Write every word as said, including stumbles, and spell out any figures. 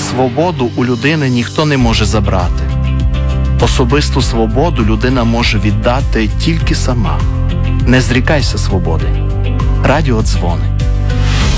Свободу у людини ніхто не може забрати. Особисту свободу людина може віддати тільки сама. Не зрікайся свободи. Радіодзвони.